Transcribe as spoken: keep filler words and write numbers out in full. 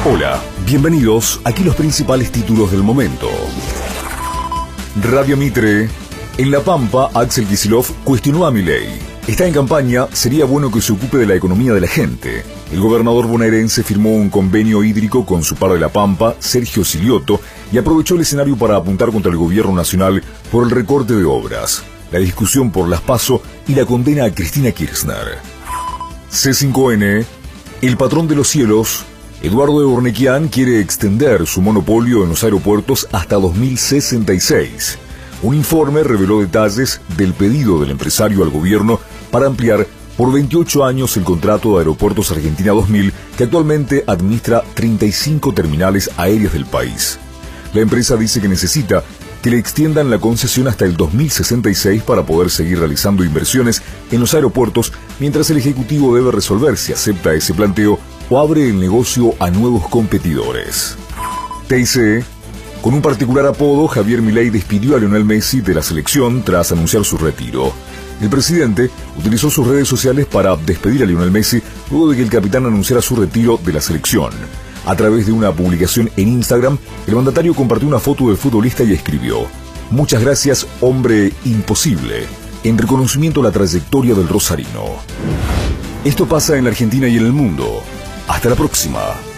Hola, bienvenidos. Aquí los principales títulos del momento. Radio Mitre. En La Pampa, Axel Kicillof cuestionó a Milei. Está en campaña, sería bueno que se ocupe de la economía de la gente. El gobernador bonaerense firmó un convenio hídrico con su par de La Pampa, Sergio Silioto, y aprovechó el escenario para apuntar contra el gobierno nacional por el recorte de obras, la discusión por las PASO y la condena a Cristina Kirchner. C cinco N. El patrón de los cielos, Eduardo Eurnequian, quiere extender su monopolio en los aeropuertos hasta dos mil sesenta y seis. Un informe reveló detalles del pedido del empresario al gobierno para ampliar por veintiocho años el contrato de Aeropuertos Argentina dos mil, que actualmente administra treinta y cinco terminales aéreas del país. La empresa dice que necesita que le extiendan la concesión hasta el dos mil sesenta y seis para poder seguir realizando inversiones en los aeropuertos, mientras el Ejecutivo debe resolver si acepta ese planteo o abre el negocio a nuevos competidores. T I C. Con un particular apodo, Javier Milei despidió a Lionel Messi de la selección tras anunciar su retiro. El presidente utilizó sus redes sociales para despedir a Lionel Messi luego de que el capitán anunciara su retiro de la selección. A través de una publicación en Instagram, el mandatario compartió una foto del futbolista y escribió: "Muchas gracias, hombre imposible", en reconocimiento a la trayectoria del rosarino. Esto pasa en la Argentina y en el mundo. Hasta la próxima.